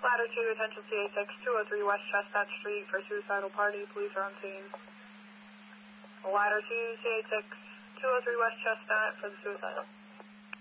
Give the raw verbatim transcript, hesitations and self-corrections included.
Ladder two, attention C A six, two oh three West Chestnut Street for suicidal party. Police are on scene. Ladder two, C A six, two oh three West Chestnut for the suicidal.